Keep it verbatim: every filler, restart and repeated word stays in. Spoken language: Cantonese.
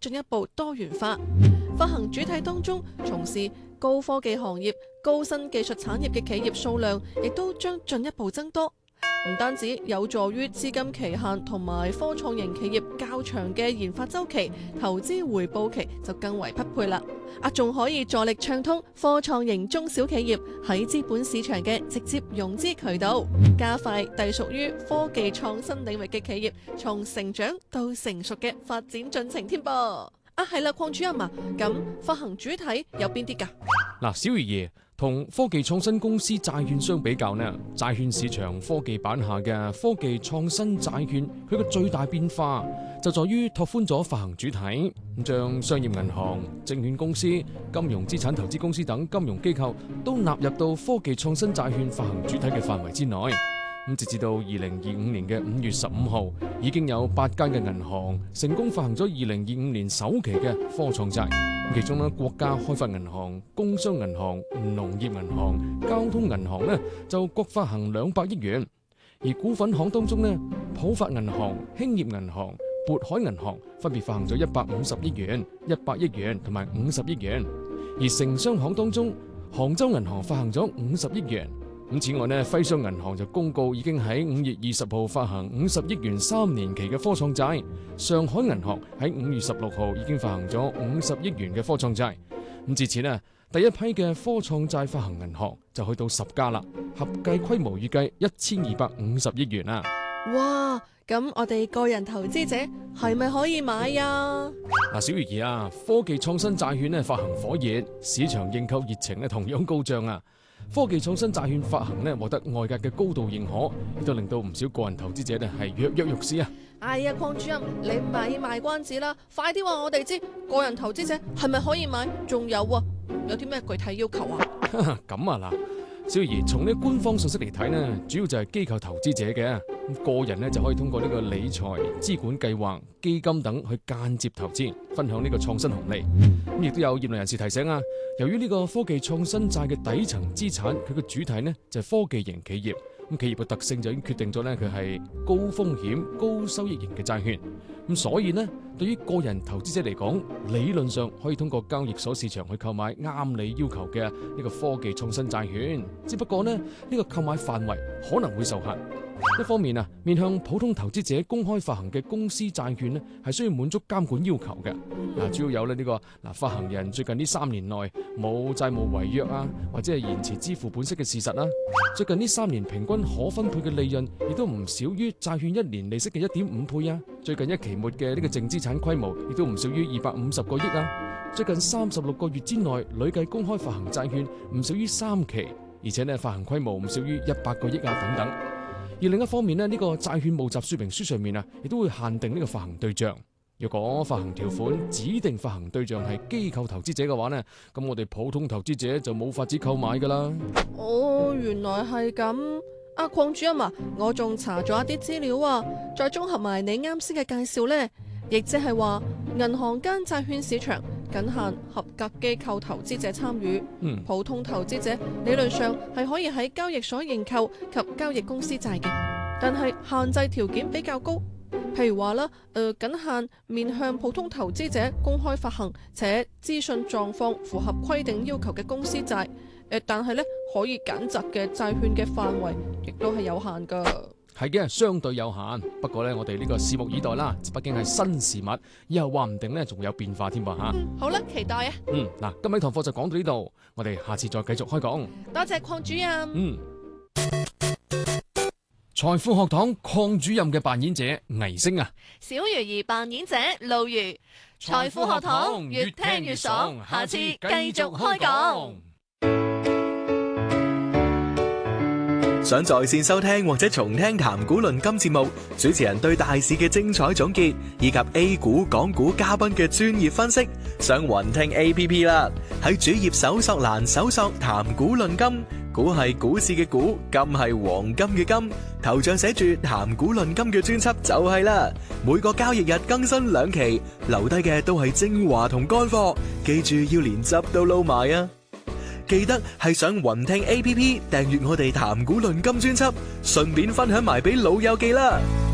進一步多元化。發行主體當中，從事高科技行業、高新技術產業嘅企業數量，亦都將進一步增多。唔單止有助於資金期限同埋科創型企業較長嘅研發週期，投資回報期就更為匹配啦。啊，仲可以助力暢通科創型中小企業喺資本市場嘅直接融資渠道，加快隸屬於科技創新領域嘅企業從成長到成熟嘅發展進程添噃。啊，係啦，鄺主任啊，咁發行主體有邊啲㗎？ 嗱，小魚兒。同科技創新公司債券相比較呢，債券市場科技版下嘅科技創新債券，佢嘅最大變化就在於拓寬咗發行主體，將商業銀行、證券公司、金融資產投資公司等金融機構都納入到科技創新債券發行主體嘅範圍之內。咁截至到二零二五年嘅五月十五號，已經有八間嘅銀行成功發行咗二零二五年首期嘅科創債。其中呢，國家開發銀行、工商銀行、農業銀行、交通銀行呢就各發行兩百億元。而股份行當中呢，浦發銀行、興業銀行、渤海銀行分別發行咗一百五十億元、一百億元同埋五十億元。而城商行當中，杭州銀行發行咗五十億元。咁此外呢，徽商銀行就公告已經喺五月二十號發行五十億元三年期嘅科創債。上海銀行喺五月十六號已經發行咗五十億元嘅科創債。咁至此呢，第一批嘅科創債發行銀行就去到十家啦，合計規模預計一千二百五十億元啦。 哇！咁我哋個人投資者係咪可以買呀？ 嗱，小魚兒啊，科技創新債券呢發行火熱，市場認購熱情呢同樣高漲啊！科技創新債券發行呢獲得外界嘅高度認可，亦都令到唔少個人投資者呢係躍躍欲試啊！ 哎呀，鄺主任，你唔係賣關子啦，快啲話我哋知個人投資者係咪可以買？仲有啊，有啲咩具體要求啊？ 咁啊嗱。小魚兒，從呢官方信息嚟睇呢，主要就係機構投資者嘅，個人呢就可以通過呢個理財、資管計劃、基金等去間接投資，分享呢個創新紅利。咁亦都有業內人士提醒啊，由於呢個科技創新債嘅底層資產，佢嘅主體呢就係科技型企業。咁企業嘅特性就已經決定咗呢，佢係高風險、高收益型嘅債券。咁所以呢，對於個人投資者嚟講，理論上可以通過交易所市場去購買啱你要求嘅呢個科技創新債券。只不過呢，呢個購買範圍可能會受限。一方面啊，面向普通投資者公開發行嘅公司債券呢，係需要滿足監管要求嘅。嗱，主要有咧呢個嗱發行人最近呢三年內冇債務違約啊，或者係延遲支付本息嘅事實啦。最近呢三年平均可分配嘅利潤亦都唔少於債券一年利息嘅一點五倍啊。最近一期末嘅呢個淨資產規模亦都唔少於二百五十個億啊。最近三十六個月之內累計公開發行債券唔少於三期，而且呢發行規模唔少於一百個億啊等等。而另一方面呢，呢個債券募集說明書上面啊，亦都會限定呢個發行對象。如果發行條款指定發行對象係機構投資者嘅話呢，咁我哋普通投資者就冇法子購買噶啦。 哦，原來係咁。阿鄺主任啊，我仲查咗一啲資料啊，再綜合埋你啱先嘅介紹呢，亦即係話銀行間債券市場僅限合格機構投資者參與，嗯、普通投資者理論上係可以喺交易所認購及交易公司債嘅，但係限制條件比較高。譬如話啦，誒、呃，僅限面向普通投資者公開發行且資訊狀況符合規定要求嘅公司債，呃、但係咧可以揀擇嘅債券嘅範圍亦都係有限噶。 係嘅，相對有限。不過呢，我哋呢個拭目以待啦。畢竟係新事物，以後話唔定呢仲會有變化添噃吓。 嗯，好啦，期待啊。 嗯，嗱，今日堂課就講到呢度，我哋下次再繼續開講。 多謝鄺主任。 嗯。財富學堂鄺主任嘅扮演者倪星啊， 小魚兒扮演者露如。財富學堂越聽越爽，下次繼續開講。 想在線收聽或者重聽談股論金節目，主持人對大市嘅精彩總結，以及 A 股、港股嘉賓嘅專業分析，上雲聽 A P P 啦。喺主頁搜索欄搜索談股論金，股係股市嘅股，金係黃金嘅金，頭像寫住談股論金嘅專輯就係啦。每個交易日更新兩期，留低嘅都係精華同乾貨，記住要連汁都撈埋啊！記得係上雲聽 A P P 訂閱我哋談股論金專輯，順便分享埋俾老友記啦。